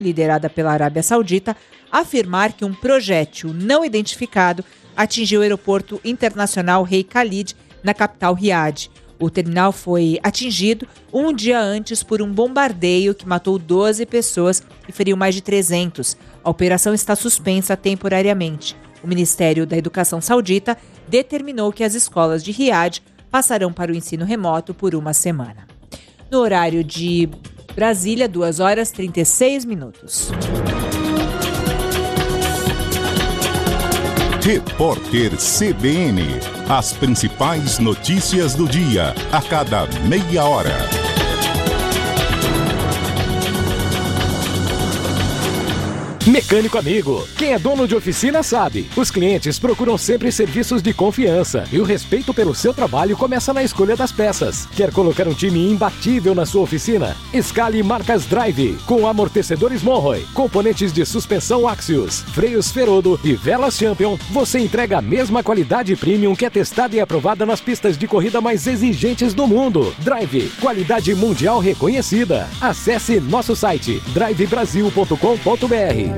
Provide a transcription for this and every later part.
liderada pela Arábia Saudita, afirmar que um projétil não identificado atingiu o aeroporto internacional Rei Khalid, na capital Riad. O terminal foi atingido um dia antes por um bombardeio que matou 12 pessoas e feriu mais de 300. A operação está suspensa temporariamente. O Ministério da Educação saudita determinou que as escolas de Riad passarão para o ensino remoto por uma semana. No horário de Brasília, 2h36. Repórter CBN. As principais notícias do dia, a cada meia hora. Mecânico amigo, quem é dono de oficina sabe. Os clientes procuram sempre serviços de confiança e o respeito pelo seu trabalho começa na escolha das peças. Quer colocar um time imbatível na sua oficina? Escale marcas Drive, com amortecedores Monroe, componentes de suspensão Axios, freios Ferodo e velas Champion. Você entrega a mesma qualidade premium que é testada e aprovada nas pistas de corrida mais exigentes do mundo. Drive, qualidade mundial reconhecida. Acesse nosso site drivebrasil.com.br.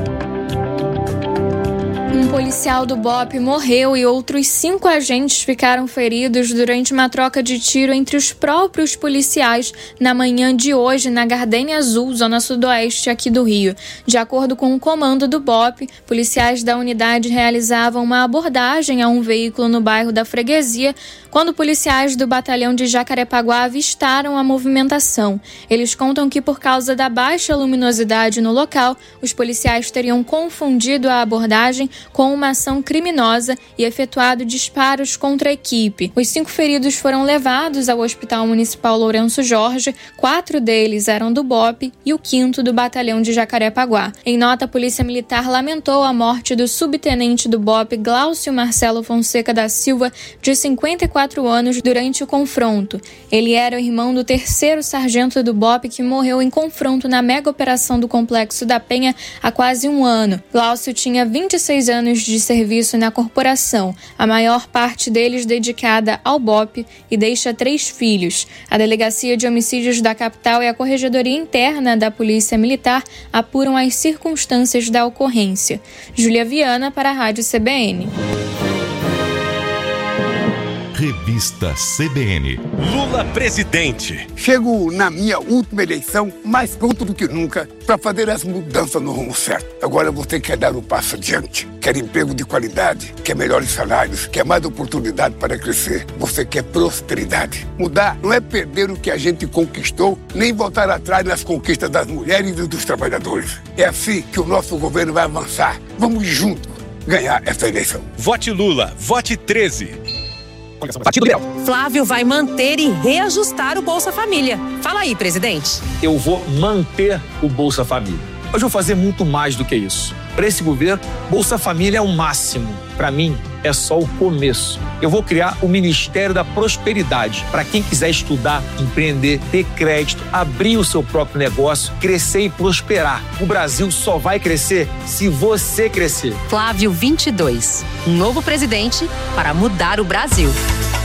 Um policial do BOPE morreu e outros 5 agentes ficaram feridos durante uma troca de tiro entre os próprios policiais na manhã de hoje na Gardênia Azul, zona sudoeste aqui do Rio. De acordo com o comando do BOPE, policiais da unidade realizavam uma abordagem a um veículo no bairro da Freguesia, quando policiais do batalhão de Jacarepaguá avistaram a movimentação. Eles contam que, por causa da baixa luminosidade no local, os policiais teriam confundido a abordagem com uma ação criminosa e efetuado disparos contra a equipe. Os 5 feridos foram levados ao Hospital Municipal Lourenço Jorge, 4 deles eram do BOPE e o 5º do batalhão de Jacarepaguá. Em nota, a Polícia Militar lamentou a morte do subtenente do BOPE, Glaucio Marcelo Fonseca da Silva, de 54 anos, durante o confronto. Ele era o irmão do 3º sargento do BOPE que morreu em confronto na mega operação do Complexo da Penha há quase um ano. Glaucio tinha 26 anos de serviço na corporação, a maior parte deles dedicada ao BOPE, e deixa 3 filhos. A Delegacia de Homicídios da capital e a Corregedoria Interna da Polícia Militar apuram as circunstâncias da ocorrência. Júlia Viana para a Rádio CBN. Revista CBN. Lula presidente. Chego na minha última eleição mais pronto do que nunca para fazer as mudanças no rumo certo. Agora você quer dar um passo adiante. Quer emprego de qualidade, quer melhores salários, quer mais oportunidade para crescer. Você quer prosperidade. Mudar não é perder o que a gente conquistou, nem voltar atrás nas conquistas das mulheres e dos trabalhadores. É assim que o nosso governo vai avançar. Vamos juntos ganhar essa eleição. Vote Lula, vote 13. Partido Liberal. Flávio vai manter e reajustar o Bolsa Família. Fala aí, presidente. Eu vou manter o Bolsa Família. Mas vou fazer muito mais do que isso. Para esse governo, Bolsa Família é o máximo. Para mim, é só o começo. Eu vou criar o Ministério da Prosperidade para quem quiser estudar, empreender, ter crédito, abrir o seu próprio negócio, crescer e prosperar. O Brasil só vai crescer se você crescer. Flávio 22. Um novo presidente para mudar o Brasil.